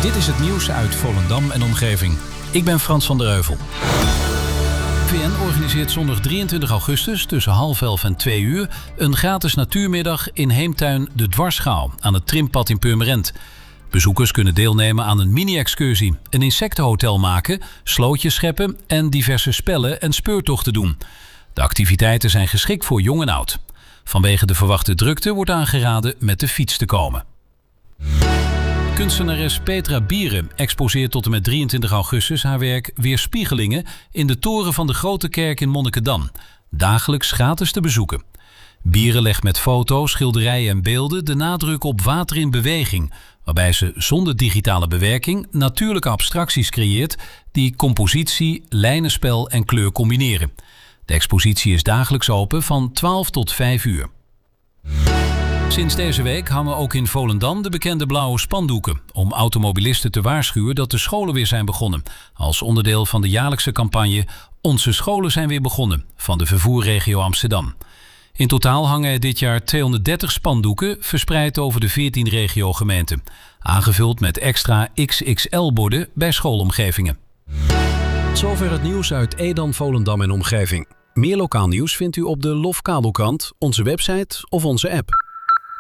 Dit is het nieuws uit Volendam en omgeving. Ik ben Frans van der Heuvel. VN organiseert zondag 23 augustus tussen 11:30 en 2 uur... een gratis natuurmiddag in Heemtuin De Dwarsschouw aan het Trimpad in Purmerend. Bezoekers kunnen deelnemen aan een mini-excursie, een insectenhotel maken, slootjes scheppen en diverse spellen en speurtochten doen. De activiteiten zijn geschikt voor jong en oud. Vanwege de verwachte drukte wordt aangeraden met de fiets te komen. Kunstenares Petra Bieren exposeert tot en met 23 augustus haar werk Weerspiegelingen in de toren van de Grote Kerk in Monnikendam. Dagelijks gratis te bezoeken. Bieren legt met foto's, schilderijen en beelden de nadruk op water in beweging, waarbij ze zonder digitale bewerking natuurlijke abstracties creëert die compositie, lijnenspel en kleur combineren. De expositie is dagelijks open van 12 tot 5 uur. Sinds deze week hangen ook in Volendam de bekende blauwe spandoeken om automobilisten te waarschuwen dat de scholen weer zijn begonnen, als onderdeel van de jaarlijkse campagne Onze scholen zijn weer begonnen van de vervoerregio Amsterdam. In totaal hangen er dit jaar 230 spandoeken verspreid over de 14 regiogemeenten, aangevuld met extra XXL-borden bij schoolomgevingen. Zover het nieuws uit Edam, Volendam en omgeving. Meer lokaal nieuws vindt u op de LOF Kabelkrant, onze website of onze app.